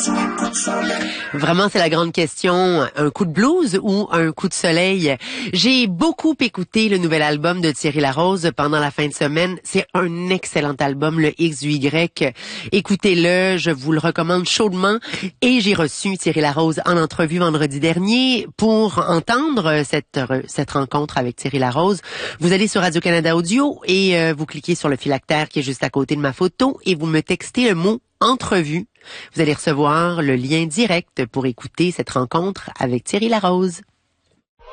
Vraiment, c'est la grande question. Un coup de blues ou un coup de soleil? J'ai beaucoup écouté le nouvel album de Thierry Larose pendant la fin de semaine. C'est un excellent album, le X du Y. Écoutez-le, je vous le recommande chaudement. Et j'ai reçu Thierry Larose en entrevue vendredi dernier pour entendre cette rencontre avec Thierry Larose. Vous allez sur Radio-Canada Audio et vous cliquez sur le phylactère qui est juste à côté de ma photo et vous me textez le mot entrevue. Vous allez recevoir le lien direct pour écouter cette rencontre avec Thierry Larose.